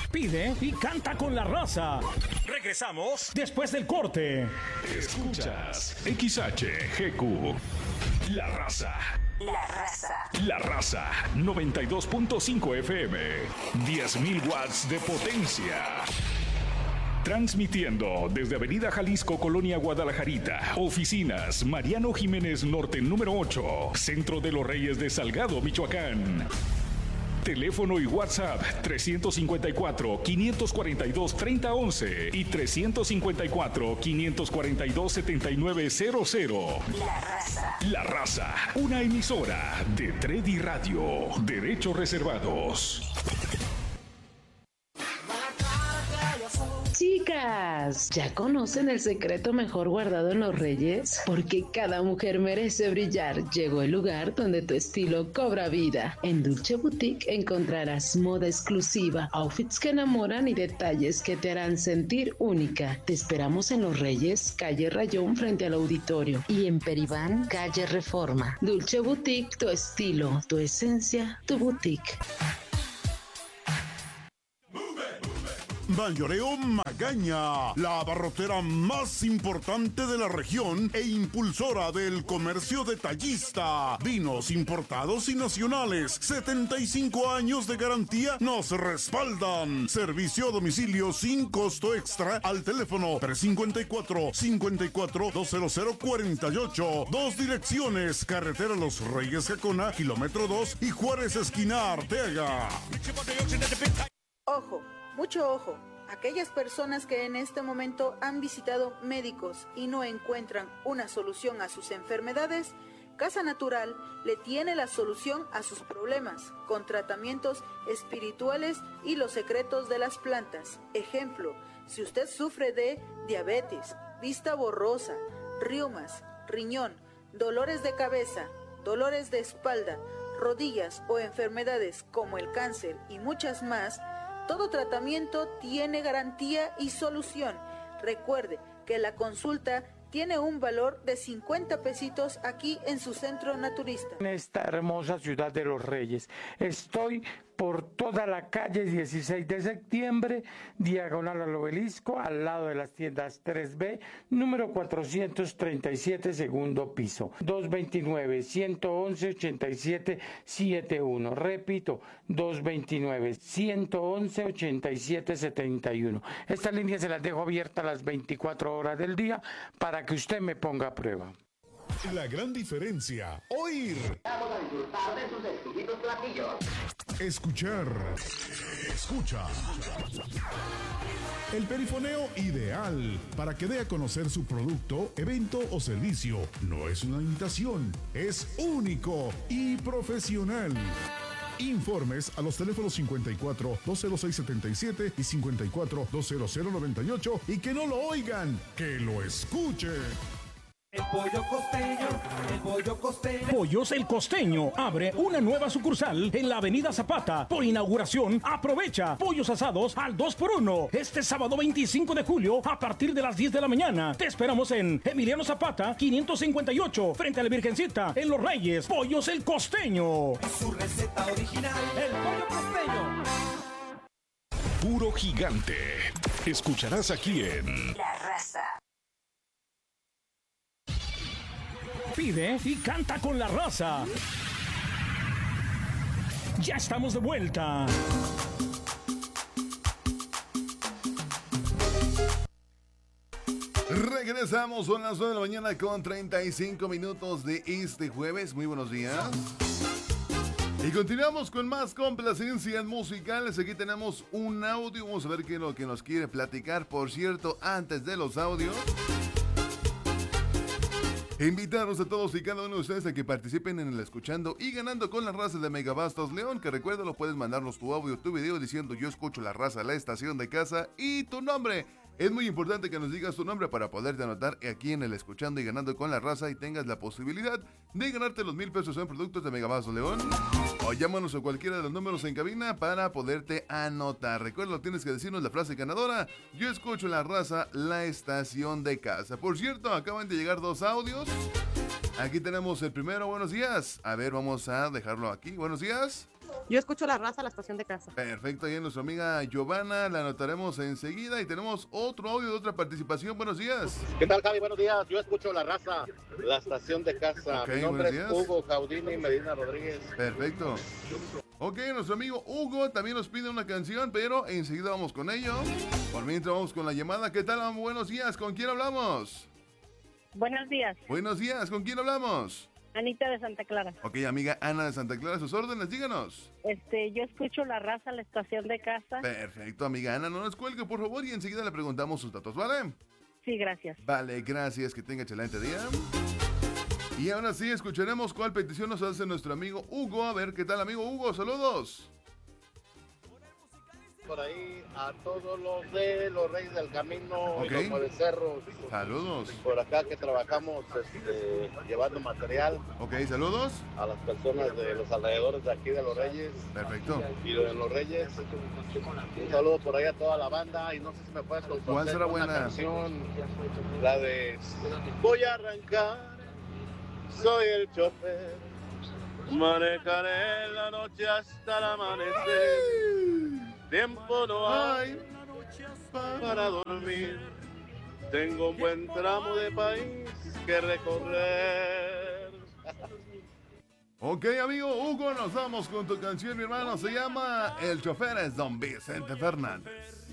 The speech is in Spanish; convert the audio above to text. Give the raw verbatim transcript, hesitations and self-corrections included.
Pide y canta con la raza. Regresamos después del corte. Escuchas X H G Q. La raza. La raza. La raza. noventa y dos punto cinco F M. diez mil watts de potencia. Transmitiendo desde Avenida Jalisco, Colonia Guadalajarita. Oficinas Mariano Jiménez Norte número ocho. Centro de los Reyes de Salgado, Michoacán. Teléfono y WhatsApp trescientos cincuenta y cuatro, quinientos cuarenta y dos, treinta once y trescientos cincuenta y cuatro, quinientos cuarenta y dos, setenta y nueve cero cero. La raza. La raza, una emisora de Tredi Radio. Derechos reservados. Chicas, ¿ya conocen el secreto mejor guardado en los Reyes? Porque cada mujer merece brillar. Llegó el lugar donde tu estilo cobra vida. En Dulce Boutique encontrarás moda exclusiva, outfits que enamoran y detalles que te harán sentir única. Te esperamos en Los Reyes, calle Rayón frente al auditorio. Y en Peribán, calle Reforma. Dulce Boutique, tu estilo, tu esencia, tu boutique. Mayoreo Magaña, la abarrotera más importante de la región e impulsora del comercio detallista. Vinos importados y nacionales, setenta y cinco años de garantía nos respaldan. Servicio a domicilio sin costo extra al teléfono tres cinco cuatro, cinco cuatro, dos cero cero cuatro ocho. Dos direcciones, carretera Los Reyes Jacona, kilómetro dos y Juárez esquina Arteaga. Ojo. Mucho ojo, aquellas personas que en este momento han visitado médicos y no encuentran una solución a sus enfermedades, Casa Natural le tiene la solución a sus problemas, con tratamientos espirituales y los secretos de las plantas. Ejemplo, si usted sufre de diabetes, vista borrosa, riumas, riñón, dolores de cabeza, dolores de espalda, rodillas o enfermedades como el cáncer y muchas más, todo tratamiento tiene garantía y solución. Recuerde que la consulta tiene un valor de cincuenta pesitos aquí en su centro naturista. En esta hermosa ciudad de Los Reyes, estoy por toda la calle dieciséis de septiembre, diagonal al Obelisco, al lado de las tiendas tres B, número cuatrocientos treinta y siete, segundo piso, dos veintinueve, ciento once, ochenta y siete setenta y uno. Repito, dos veintinueve, ciento once, ochenta y siete setenta y uno. Esta línea se las dejo abierta las veinticuatro horas del día para que usted me ponga a prueba. La gran diferencia, oír. Vamos a disfrutar de sus exquisitos platillos. Escuchar. Escucha. El perifoneo ideal para que dé a conocer su producto, evento o servicio. No es una imitación, es único y profesional. Informes a los teléfonos cincuenta y cuatro, dos cero seis, setenta y siete y cincuenta y cuatro, dos cero cero, noventa y ocho y que no lo oigan, que lo escuchen. El pollo costeño, el pollo costeño. Pollos El Costeño abre una nueva sucursal en la Avenida Zapata. Por inauguración, aprovecha pollos asados al dos por uno. Este sábado veinticinco de julio a partir de las diez de la mañana. Te esperamos en Emiliano Zapata, quinientos cincuenta y ocho, frente a la Virgencita, en Los Reyes. Pollos El Costeño. Su receta original, el pollo costeño. Puro gigante. Escucharás aquí en La raza. Pide y canta con la raza. Ya estamos de vuelta. Regresamos, son las nueve de la mañana con treinta y cinco minutos de este jueves. Muy buenos días. Y continuamos con más complacencias musicales. Aquí tenemos un audio. Vamos a ver qué es lo que nos quiere platicar. Por cierto, antes de los audios, invitarlos a todos y cada uno de ustedes a que participen en el Escuchando y Ganando con la Raza de Megabastos León, que recuerda, lo puedes mandarnos tu audio, tu video diciendo yo escucho la raza, la estación de casa y tu nombre. Es muy importante que nos digas tu nombre para poderte anotar aquí en el Escuchando y Ganando con la Raza y tengas la posibilidad de ganarte los mil pesos en productos de Megabastos León. O llámanos a cualquiera de los números en cabina para poderte anotar. Recuerda, tienes que decirnos la frase ganadora. Yo escucho la raza, la estación de casa. Por cierto, acaban de llegar dos audios. Aquí tenemos el primero, buenos días. A ver, vamos a dejarlo aquí. Buenos días. Yo escucho la raza a la estación de casa. Perfecto, ahí nuestra amiga Giovanna, la anotaremos enseguida y tenemos otro audio de otra participación. Buenos días. ¿Qué tal, Javi? Buenos días. Yo escucho la raza, la estación de casa. Ok, Mi nombre es buenos días. Hugo Caudini Medina Rodríguez. Perfecto. Ok, nuestro amigo Hugo también nos pide una canción, pero enseguida vamos con ello. Por mientras vamos con la llamada. ¿Qué tal? Buenos días. ¿Con quién hablamos? Buenos días, Buenos días. ¿Con quién hablamos? Anita de Santa Clara. Ok, amiga Ana de Santa Clara, sus órdenes, díganos. Este, yo escucho la raza a la estación de casa. Perfecto, amiga Ana, no nos cuelgue, por favor, y enseguida le preguntamos sus datos, ¿vale? Sí, gracias. Vale, gracias, que tenga excelente día. Y ahora sí, escucharemos cuál petición nos hace nuestro amigo Hugo. A ver, ¿qué tal, amigo Hugo? Saludos. Por ahí a todos los de los Reyes del Camino Ok. y los Nueve Cerros. Saludos. Por acá que trabajamos este, llevando material. Ok, saludos. A las personas de los alrededores de aquí de los Reyes. Perfecto. Y de los Reyes. Un saludo por ahí a toda la banda. Y no sé si me puedes complacer ¿Cuál será con una buena? canción, la de Voy a arrancar, soy el chofer. Manejaré la noche hasta el amanecer. Tiempo no hay para dormir. Tengo un buen tramo de país que recorrer. Ok, amigo Hugo, nos vamos con tu canción, mi hermano. Se llama El chofer es Don Vicente Fernández.